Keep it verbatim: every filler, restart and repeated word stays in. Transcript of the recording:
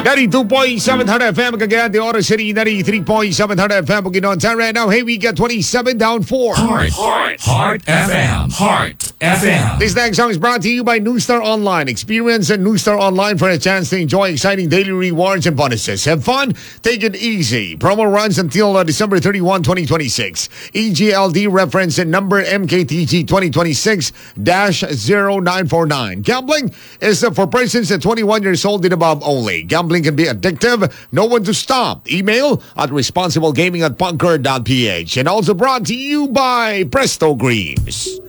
ninety-two point seven Hard F M, Cagayan de Oro City, ninety-three point seven Hard F M, Bukidnon. Time right now, hey, we got twenty-seven down four. Heart, Heart, Heart F M, Heart F M. This next song is brought to you by Newstar Online. Experience at Newstar Online for a chance to enjoy exciting daily rewards and bonuses. Have fun, take it easy. Promo runs until uh, December thirty-first, twenty twenty-six. E G L D reference and number M K T G twenty twenty-six dash zero nine four nine. Gambling is uh, for persons at twenty-one years old and above only. Gambling can be addictive. Know when to stop. Email at responsiblegaming at punker dot p h. And also brought to you by Presto Greaves.